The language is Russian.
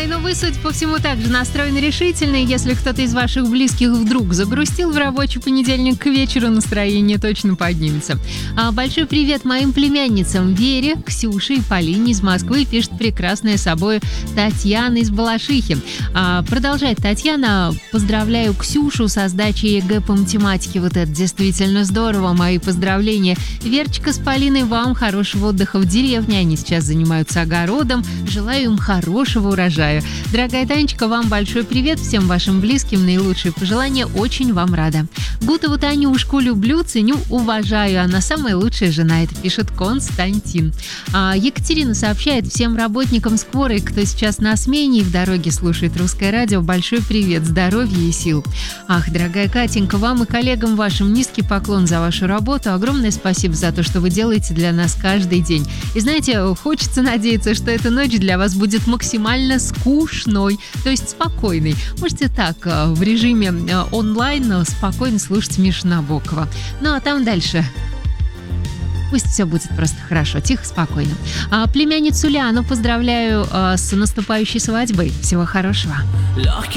ну вы, судя по всему, также настроены решительно, и если кто-то из ваших близких вдруг загрустил в рабочий понедельник, к вечеру настроение точно поднимется. Большой привет моим племянницам Вере, Ксюше и Полине из Москвы, пишет прекрасная собой Татьяна из Балашихи. Продолжает Татьяна: поздравляю Ксюшу со сдачей ЕГЭ по математике, вот это действительно здорово, мои поздравления. Верочка с Полиной, вам хорошего отдыха в деревне, они сейчас занимаются огородом, желаю им хорошего урожая. Дорогая Танечка, вам большой привет, всем вашим близким наилучшие пожелания, очень вам рада. Гутову Танюшку люблю, ценю, уважаю, она самая лучшая жена, это пишет Константин. Екатерина сообщает всем работникам скорой, кто сейчас на смене и в дороге слушает Русское радио, большой привет, здоровья и сил. Ах, дорогая Катенька, вам и коллегам вашим низкий поклон за вашу работу, огромное спасибо за то, что вы делаете для нас каждый день. И знаете, хочется надеяться, что эта ночь для вас будет максимально скучной, то есть спокойной. Можете так, в режиме онлайн спокойно слушать Мишу Набокова. Ну а там дальше пусть все будет просто хорошо, тихо, спокойно. Племянницу Ляну поздравляю с наступающей свадьбой. Всего хорошего. Легкий